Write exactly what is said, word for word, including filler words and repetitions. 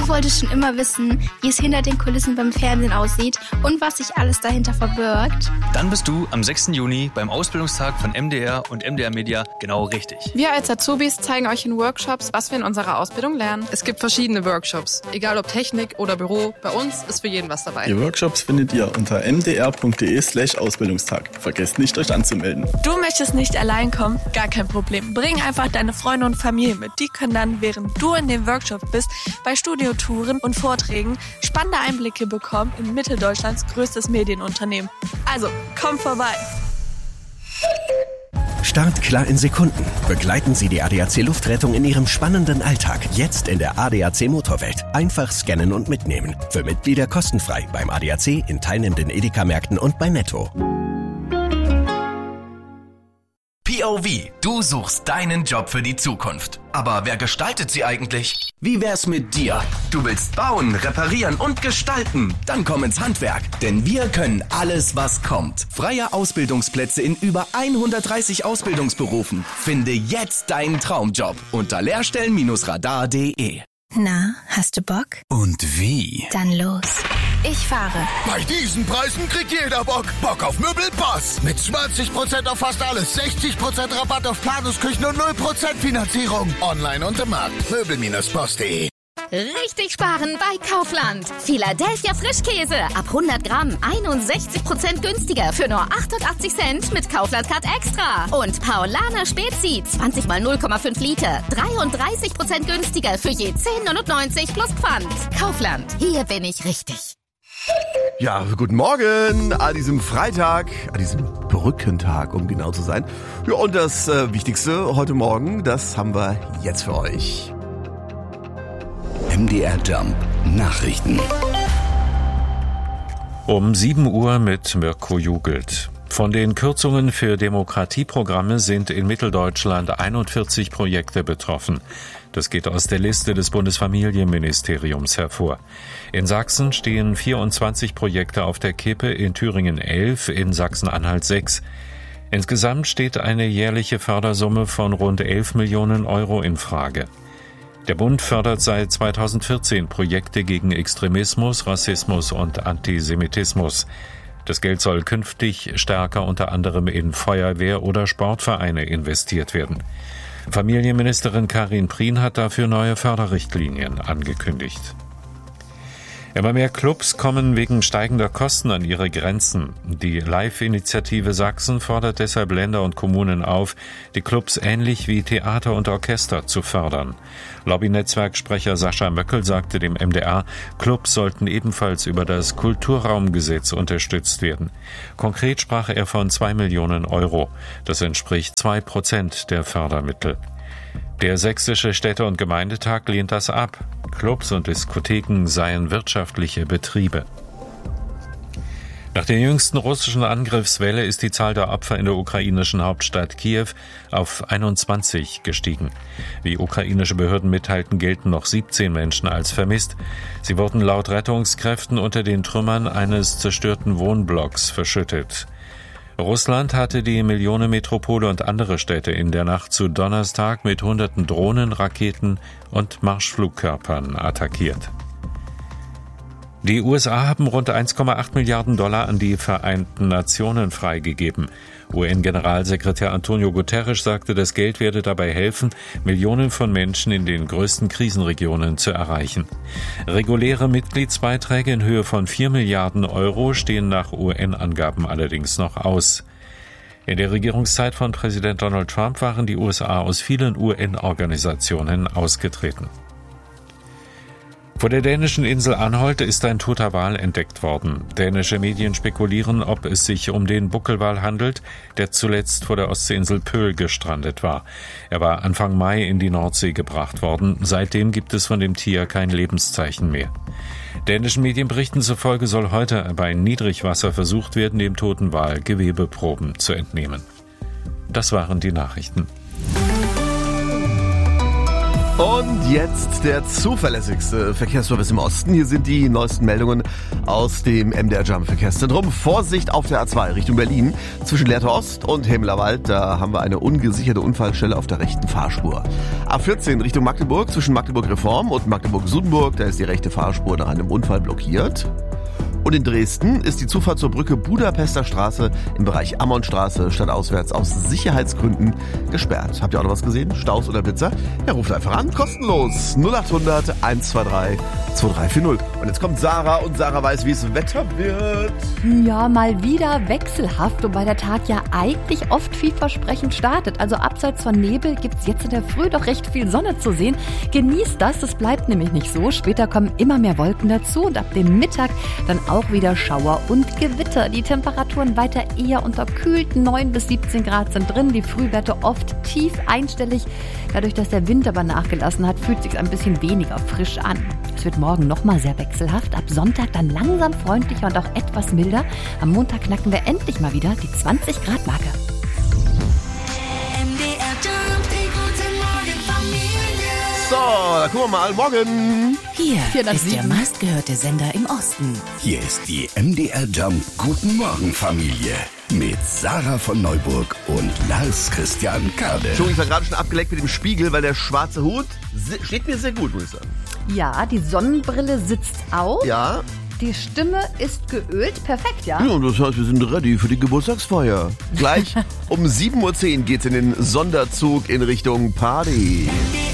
Ich wollte schon immer wissen, wie es hinter den Kulissen beim Fernsehen aussieht und was sich alles dahinter verbirgt. Dann bist du am sechsten Juni beim Ausbildungstag von M D R und M D R Media genau richtig. Wir als Azubis zeigen euch in Workshops, was wir in unserer Ausbildung lernen. Es gibt verschiedene Workshops, egal ob Technik oder Büro. Bei uns ist für jeden was dabei. Die Workshops findet ihr unter m d r punkt d e slash Ausbildungstag. Vergesst nicht, euch anzumelden. Du möchtest nicht allein kommen? Gar kein Problem. Bring einfach deine Freunde und Familie mit. Die können dann, während du in dem Workshop bist, bei Studiotouren und Vorträgen spannende Einblicke bekommen in Mitteldeutschlands größtes Medienunternehmen. Also, komm vorbei! Startklar in Sekunden. Begleiten Sie die A D A C Luftrettung in Ihrem spannenden Alltag. Jetzt in der A D A C Motorwelt. Einfach scannen und mitnehmen. Für Mitglieder kostenfrei beim A D A C, in teilnehmenden Edeka-Märkten und bei Netto. P O V, du suchst deinen Job für die Zukunft. Aber wer gestaltet sie eigentlich? Wie wär's mit dir? Du willst bauen, reparieren und gestalten? Dann komm ins Handwerk, denn wir können alles, was kommt. Freie Ausbildungsplätze in über hundertdreißig Ausbildungsberufen. Finde jetzt deinen Traumjob unter lehrstellen Radar punkt de. Na, hast du Bock? Und wie? Dann los. Ich fahre. Bei diesen Preisen kriegt jeder Bock. Bock auf Möbelpass. Mit zwanzig Prozent auf fast alles, sechzig Prozent Rabatt auf Planungsküchen und null Prozent Finanzierung. Online und im Markt. Möbel Post punkt de. Richtig sparen bei Kaufland. Philadelphia Frischkäse ab hundert Gramm einundsechzig Prozent günstiger für nur achtundachtzig Cent mit Kaufland Card Extra. Und Paulaner Spezi zwanzig mal null Komma fünf Liter dreiunddreißig Prozent günstiger für je zehn neunundneunzig plus Pfand. Kaufland, hier bin ich richtig. Ja, guten Morgen an diesem Freitag, an diesem Brückentag, um genau zu sein. Ja, und das äh, Wichtigste heute Morgen, das haben wir jetzt für euch. M D R Jump Nachrichten. Um sieben Uhr mit Mirko Jugelt. Von den Kürzungen für Demokratieprogramme sind in Mitteldeutschland einundvierzig Projekte betroffen. Das geht aus der Liste des Bundesfamilienministeriums hervor. In Sachsen stehen vierundzwanzig Projekte auf der Kippe, in Thüringen elf, in Sachsen-Anhalt sechs. Insgesamt steht eine jährliche Fördersumme von rund elf Millionen Euro in Frage. Der Bund fördert seit zweitausendvierzehn Projekte gegen Extremismus, Rassismus und Antisemitismus. Das Geld soll künftig stärker unter anderem in Feuerwehr- oder Sportvereine investiert werden. Familienministerin Karin Prien hat dafür neue Förderrichtlinien angekündigt. Immer mehr Clubs kommen wegen steigender Kosten an ihre Grenzen. Die Live-Initiative Sachsen fordert deshalb Länder und Kommunen auf, die Clubs ähnlich wie Theater und Orchester zu fördern. Lobbynetzwerksprecher Sascha Möckel sagte dem M D R, Clubs sollten ebenfalls über das Kulturraumgesetz unterstützt werden. Konkret sprach er von zwei Millionen Euro. Das entspricht zwei Prozent der Fördermittel. Der Sächsische Städte- und Gemeindetag lehnt das ab. Clubs und Diskotheken seien wirtschaftliche Betriebe. Nach der jüngsten russischen Angriffswelle ist die Zahl der Opfer in der ukrainischen Hauptstadt Kiew auf einundzwanzig gestiegen. Wie ukrainische Behörden mitteilten, gelten noch siebzehn Menschen als vermisst. Sie wurden laut Rettungskräften unter den Trümmern eines zerstörten Wohnblocks verschüttet. Russland hatte die Millionenmetropole und andere Städte in der Nacht zu Donnerstag mit hunderten Drohnen, Raketen und Marschflugkörpern attackiert. Die U S A haben rund eins Komma acht Milliarden Dollar an die Vereinten Nationen freigegeben. U N-Generalsekretär Antonio Guterres sagte, das Geld werde dabei helfen, Millionen von Menschen in den größten Krisenregionen zu erreichen. Reguläre Mitgliedsbeiträge in Höhe von vier Milliarden Euro stehen nach U N-Angaben allerdings noch aus. In der Regierungszeit von Präsident Donald Trump waren die U S A aus vielen U N-Organisationen ausgetreten. Vor der dänischen Insel Anholt ist ein toter Wal entdeckt worden. Dänische Medien spekulieren, ob es sich um den Buckelwal handelt, der zuletzt vor der Ostseeinsel Pöhl gestrandet war. Er war Anfang Mai in die Nordsee gebracht worden. Seitdem gibt es von dem Tier kein Lebenszeichen mehr. Dänischen Medienberichten zufolge soll heute bei Niedrigwasser versucht werden, dem toten Wal Gewebeproben zu entnehmen. Das waren die Nachrichten. Und jetzt der zuverlässigste Verkehrsservice im Osten. Hier sind die neuesten Meldungen aus dem M D R Jump Verkehrszentrum. Vorsicht auf der A zwei Richtung Berlin. Zwischen Lehrte Ost und Hemlerwald, da haben wir eine ungesicherte Unfallstelle auf der rechten Fahrspur. A vierzehn Richtung Magdeburg, zwischen Magdeburg Reform und Magdeburg-Sudenburg, da ist die rechte Fahrspur nach einem Unfall blockiert. Und in Dresden ist die Zufahrt zur Brücke Budapester Straße im Bereich Ammonstraße stadtauswärts aus Sicherheitsgründen gesperrt. Habt ihr auch noch was gesehen? Staus oder Blitzer? Ja, ruft einfach an, kostenlos. null acht hundert eins zwei drei zwei drei vier null. Und jetzt kommt Sarah und Sarah weiß, wie es Wetter wird. Ja, mal wieder wechselhaft, wobei der Tag ja eigentlich oft vielversprechend startet. Also abseits von Nebel gibt's jetzt in der Früh doch recht viel Sonne zu sehen. Genießt das, das bleibt nämlich nicht so. Später kommen immer mehr Wolken dazu und ab dem Mittag dann auch wieder Schauer und Gewitter. Die Temperaturen weiter eher unterkühlt. neun bis siebzehn Grad sind drin. Die Frühwerte oft tief einstellig. Dadurch, dass der Wind aber nachgelassen hat, fühlt es sich ein bisschen weniger frisch an. Es wird morgen nochmal sehr wechselhaft. Ab Sonntag dann langsam freundlicher und auch etwas milder. Am Montag knacken wir endlich mal wieder die zwanzig Grad Marke. So, da gucken wir mal. Morgen. Hier Hier ist der meistgehörte Sender im Osten. Hier ist die M D R Jump Guten Morgen Familie mit Sarah von Neuburg und Lars Christian Kade. Schon, ich war gerade schon abgeleckt mit dem Spiegel, weil der schwarze Hut steht mir sehr gut, muss ich sagen. Ja, die Sonnenbrille sitzt auf. Ja. Die Stimme ist geölt. Perfekt, ja? Ja, und das heißt, wir sind ready für die Geburtstagsfeier. Gleich um sieben Uhr zehn geht's in den Sonderzug in Richtung Party.